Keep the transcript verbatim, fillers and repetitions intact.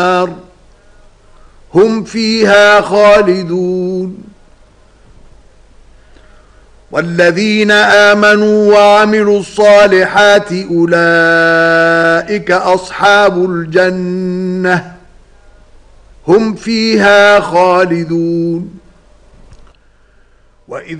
هم فيها خالدون والذين آمنوا وعملوا الصالحات أولئك أصحاب الجنة هم فيها خالدون. وإذ